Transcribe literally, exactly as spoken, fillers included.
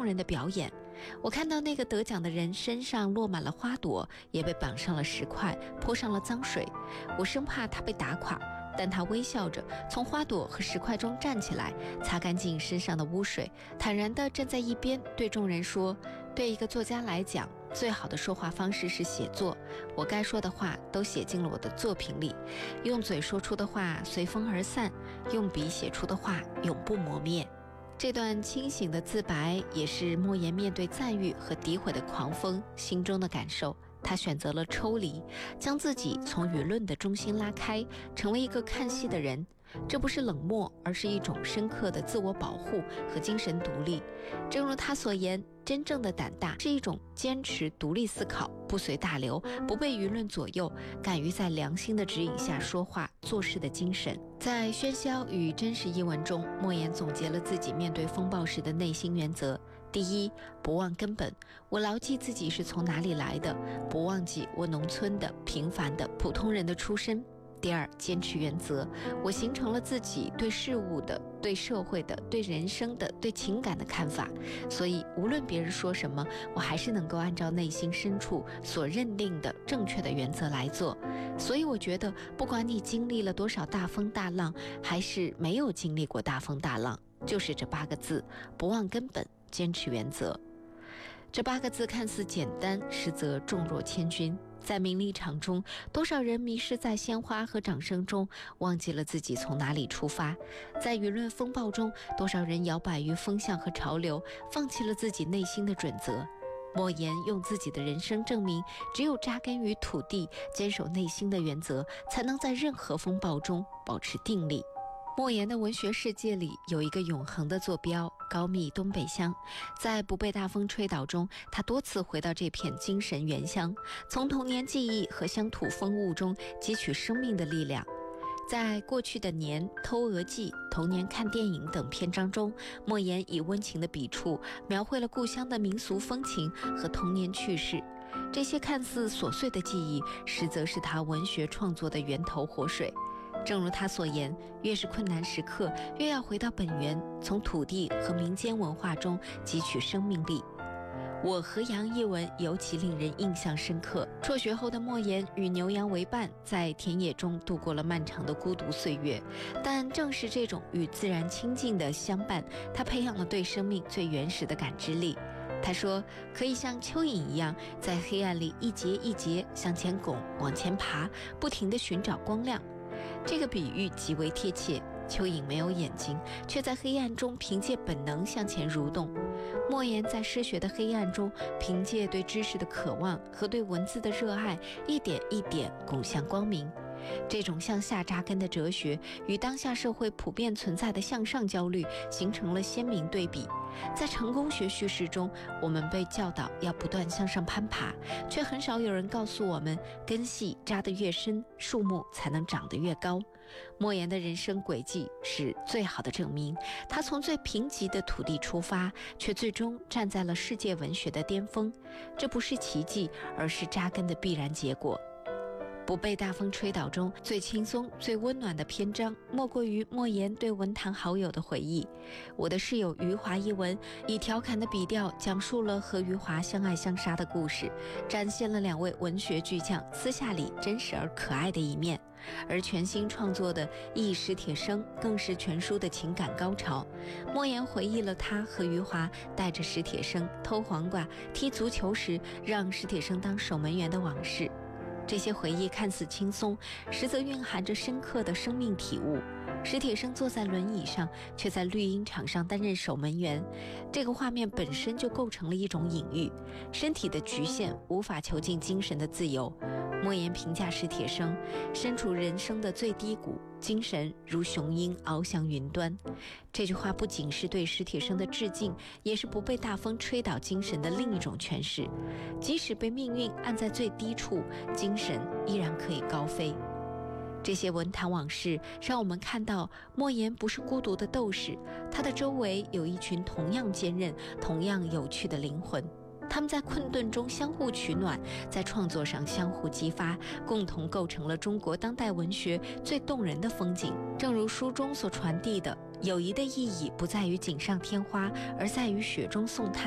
人的表演。我看到那个得奖的人身上落满了花朵，也被绑上了石块，泼上了脏水，我生怕他被打垮，但他微笑着从花朵和石块中站起来，擦干净身上的污水，坦然地站在一边，对众人说，对一个作家来讲，最好的说话方式是写作，我该说的话都写进了我的作品里，用嘴说出的话随风而散，用笔写出的话永不磨灭。这段清醒的自白也是莫言面对赞誉和诋毁的狂风心中的感受。他选择了抽离，将自己从舆论的中心拉开，成为一个看戏的人。这不是冷漠，而是一种深刻的自我保护和精神独立。正如他所言，真正的胆大是一种坚持独立思考，不随大流，不被舆论左右，敢于在良心的指引下说话做事的精神。在《喧嚣与真实》一文中，莫言总结了自己面对风暴时的内心原则。第一，不忘根本，我牢记自己是从哪里来的，不忘记我农村的平凡的普通人的出身。第二，坚持原则，我形成了自己对事物的、对社会的、对人生的、对情感的看法，所以无论别人说什么，我还是能够按照内心深处所认定的正确的原则来做。所以我觉得，不管你经历了多少大风大浪，还是没有经历过大风大浪，就是这八个字：不忘根本，坚持原则。这八个字看似简单，实则重若千钧。在名利场中，多少人迷失在鲜花和掌声中，忘记了自己从哪里出发；在舆论风暴中，多少人摇摆于风向和潮流，放弃了自己内心的准则。莫言用自己的人生证明，只有扎根于土地，坚守内心的原则，才能在任何风暴中保持定力。莫言的文学世界里有一个永恒的坐标，高密东北乡。在不被大风吹倒中，他多次回到这片精神原乡，从童年记忆和乡土风物中汲取生命的力量。在过去的年、偷鹅记、童年看电影等篇章中，莫言以温情的笔触描绘了故乡的民俗风情和童年趣事。这些看似琐碎的记忆，实则是他文学创作的源头活水。正如他所言，越是困难时刻，越要回到本源，从土地和民间文化中汲取生命力。我和羊一文尤其令人印象深刻。辍学后的莫言与牛羊为伴，在田野中度过了漫长的孤独岁月。但正是这种与自然亲近的相伴，他培养了对生命最原始的感知力。他说，可以像蚯蚓一样，在黑暗里一节一节向前拱，往前爬，不停地寻找光亮。这个比喻极为贴切，蚯蚓没有眼睛，却在黑暗中凭借本能向前蠕动。莫言在失学的黑暗中，凭借对知识的渴望和对文字的热爱，一点一点拱向光明。这种向下扎根的哲学与当下社会普遍存在的向上焦虑形成了鲜明对比。在成功学叙事中，我们被教导要不断向上攀爬，却很少有人告诉我们，根系扎得越深，树木才能长得越高。莫言的人生轨迹是最好的证明，他从最贫瘠的土地出发，却最终站在了世界文学的巅峰。这不是奇迹，而是扎根的必然结果。不被大风吹倒中，最轻松最温暖的篇章，莫过于莫言对文坛好友的回忆。我的室友余华一文以调侃的笔调讲述了和余华相爱相杀的故事，展现了两位文学巨匠私下里真实而可爱的一面。而全新创作的《忆史铁生》更是全书的情感高潮。莫言回忆了他和余华带着史铁生偷黄瓜、踢足球时让史铁生当守门员的往事。这些回忆看似轻松，实则蕴含着深刻的生命体悟。史铁生坐在轮椅上，却在绿茵场上担任守门员，这个画面本身就构成了一种隐喻。身体的局限无法囚禁精神的自由。莫言评价史铁生，身处人生的最低谷，精神如雄鹰翱翔云端。这句话不仅是对史铁生的致敬，也是不被大风吹倒精神的另一种诠释。即使被命运按在最低处，精神依然可以高飞。这些文坛往事让我们看到，莫言不是孤独的斗士，他的周围有一群同样坚韧、同样有趣的灵魂。他们在困顿中相互取暖，在创作上相互激发，共同构成了中国当代文学最动人的风景。正如书中所传递的，友谊的意义不在于锦上添花，而在于雪中送炭。